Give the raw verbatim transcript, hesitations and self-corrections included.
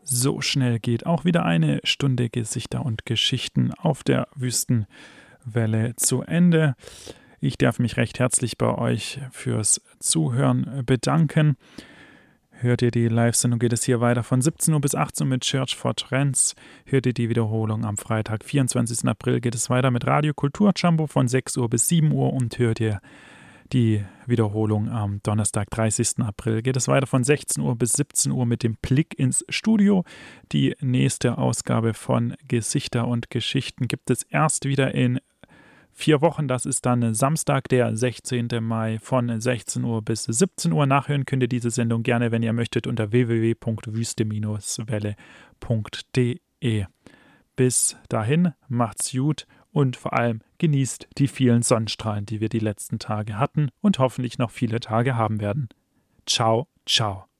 So schnell geht auch wieder eine Stunde Gesichter und Geschichten auf der Wüstenwelle zu Ende. Ich darf mich recht herzlich bei euch fürs Zuhören bedanken. Hört ihr die Live-Sendung, geht es hier weiter von siebzehn Uhr bis achtzehn Uhr mit Church for Trends. Hört ihr die Wiederholung am Freitag, vierundzwanzigsten April, geht es weiter mit Radio Kultur Jumbo von sechs Uhr bis sieben Uhr und hört ihr die Wiederholung am Donnerstag, dreißigsten April, geht es weiter von sechzehn Uhr bis siebzehn Uhr mit dem Blick ins Studio. Die nächste Ausgabe von Gesichter und Geschichten gibt es erst wieder in vier Wochen. Das ist dann Samstag, der sechzehnten Mai von sechzehn Uhr bis siebzehn Uhr. Nachhören könnt ihr diese Sendung gerne, wenn ihr möchtet, unter w w w punkt wüste welle punkt de. Bis dahin, macht's gut und vor allem genießt die vielen Sonnenstrahlen, die wir die letzten Tage hatten und hoffentlich noch viele Tage haben werden. Ciao, ciao.